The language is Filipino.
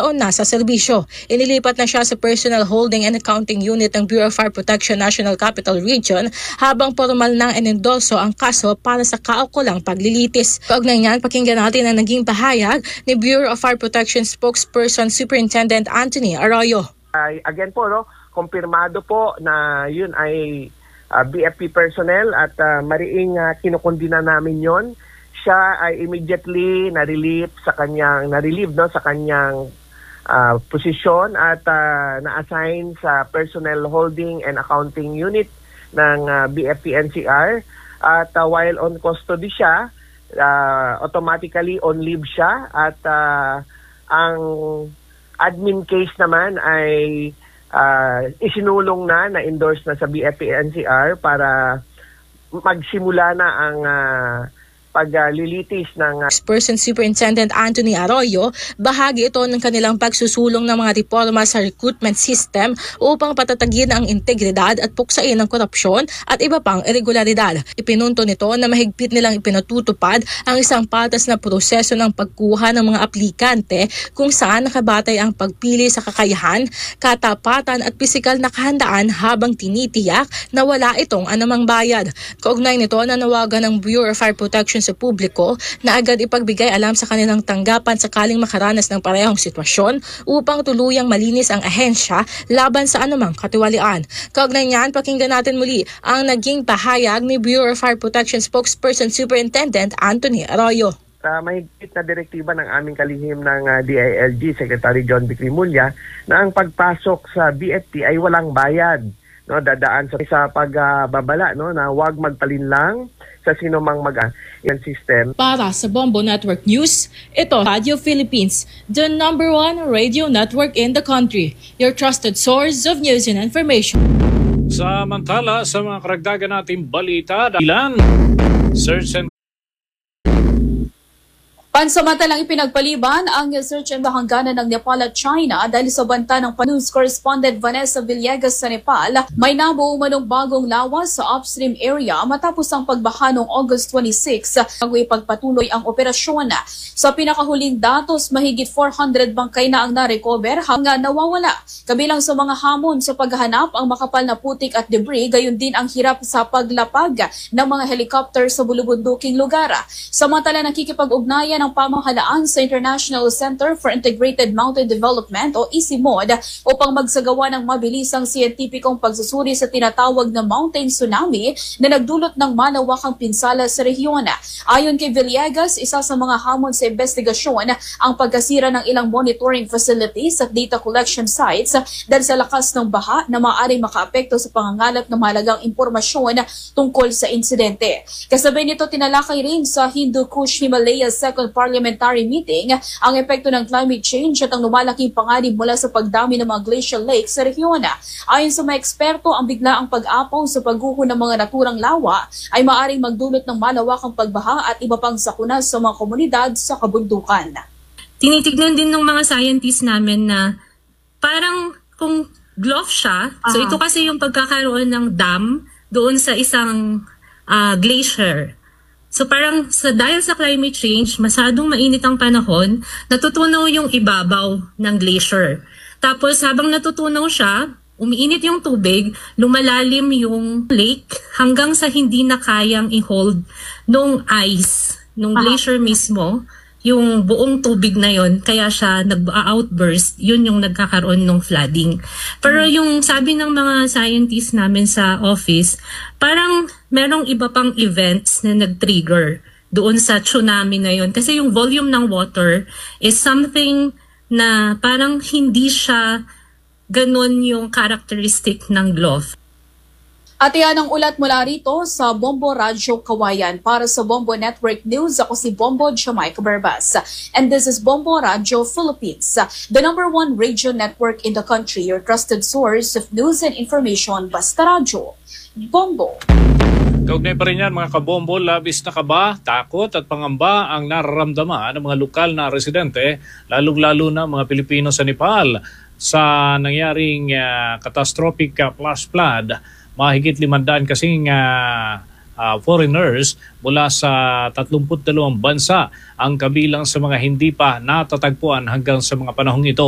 taon na sa serbisyo. Inilipat na siya sa Personnel Holding and Accounting Unit ng Bureau of Fire Protection National Capital Region habang formal nang inendorso ang kaso para sa kaukulang paglilitis. Kaugnay niyan, pakinggan natin ang naging pahayag ni Bureau of Fire Protection spokesperson Superintendent Anthony Arroyo. Again po, kumpirmado po na yun ay BFP personnel at mariing kinukundina namin yon. Siya ay immediately na-relieve sa kanyang posisyon at na-assign sa Personnel Holding and Accounting Unit ng BFP NCR. At while on custody siya, automatically on leave siya at ang admin case naman ay isinulong na-endorse na sa BFP NCR para magsimula na ang paglilitis ng Person Superintendent Anthony Arroyo, bahagi ito ng kanilang pagsusulong ng mga reforma sa recruitment system upang patatagin ang integridad at puksain ang korupsyon at iba pang irregularidad. Ipinunto nito na mahigpit nilang ipinatutupad ang isang patas na proseso ng pagkuha ng mga aplikante kung saan nakabatay ang pagpili sa kakayahan, katapatan at pisikal na kahandaan habang tinitiyak na wala itong anumang bayad. Kaugnay nito, nanawagan ng Bureau of Fire Protection sa publiko na agad ipagbigay alam sa kanilang tanggapan sakaling makaranas ng parehong sitwasyon upang tuluyang malinis ang ahensya laban sa anumang katiwalian. Kaugnay niyan, pakinggan natin muli ang naging pahayag ni Bureau of Fire Protection spokesperson Superintendent Anthony Arroyo. Mahigpit na direktiba ng aming kalihim ng DILG, Secretary John B. Cremulya, na ang pagpasok sa BFP ay walang bayad. Dadaan sa pagbabala na huwag magpalinlang sa sinumang system. Para sa Bombo Network News, ito Radio Philippines, the #1 radio network in the country. Your trusted source of news and information. Samantala, sa mga karagdagan nating balita, ilan search and Pansamantalang ipinagpaliban ang search and hangganan ng Nepal at China dahil sa banta ng news correspondent Vanessa Villegas sa Nepal, may nabuo manong bagong lawas sa upstream area matapos ang pagbaha noong August 26 bago ipagpatuloy ang operasyon. Sa pinakahuling datos, mahigit 400 bangkay na ang na-recover hanggang nawawala. Kabilang sa mga hamon sa paghahanap ang makapal na putik at debris, gayon din ang hirap sa paglapag ng mga helicopter sa bulubunduking lugar. Samantala, nakikipag-ugnayan ng pamahalaan sa International Center for Integrated Mountain Development o ICIMOD upang magsagawa ng mabilisang siyentipikong pagsusuri sa tinatawag na mountain tsunami na nagdulot ng malawakang pinsala sa rehiyon. Ayon kay Villegas, isa sa mga hamon sa investigasyon ang pagkasira ng ilang monitoring facilities at data collection sites dahil sa lakas ng baha na maaaring makaapekto sa pangangalat ng mahalagang impormasyon tungkol sa insidente. Kasabay nito, tinalakay rin sa Hindu Kush Himalaya Second Parliamentary Meeting ang epekto ng climate change at ang lumalaking panganib mula sa pagdami ng mga glacial lakes sa rehiyon. Ayon sa mga eksperto, ang biglaang pag-apaw sa pagguho ng mga naturang lawa ay maaaring magdulot ng malawakang pagbaha at iba pang sakuna sa mga komunidad sa kabundukan. Tinitignan din ng mga scientists namin na parang kung bluff siya, so ito kasi yung pagkakaroon ng dam doon sa isang glacier. So parang dahil sa climate change, masyadong mainit ang panahon, natutunaw yung ibabaw ng glacier. Tapos habang natutunaw siya, umiinit yung tubig, lumalalim yung lake hanggang sa hindi na kayang i-hold nung ice, nung glacier mismo, yung buong tubig na yon, kaya siya nag-outburst, yun yung nagkakaroon ng flooding. Pero yung sabi ng mga scientists namin sa office, parang merong iba pang events na nag-trigger doon sa tsunami na yon. Kasi yung volume ng water is something na parang hindi siya ganun yung characteristic ng bluff. At yan ang ulat mula rito sa Bombo Radyo Kawayan. Para sa Bombo Network News, ako si Bombo Jamaica Barbas. And this is Bombo Radyo Philippines, the #1 radio network in the country, your trusted source of news and information. Basta Radyo. Bombo. Kaugnay pa rin yan mga kabombo, labis na kaba, takot at pangamba ang nararamdaman ng mga lokal na residente, lalong-lalo na mga Pilipino sa Nepal sa nangyaring catastrophic flash flood. Mahigit 500 kasing foreigners mula sa 32 bansa ang kabilang sa mga hindi pa natatagpuan hanggang sa mga panahong ito.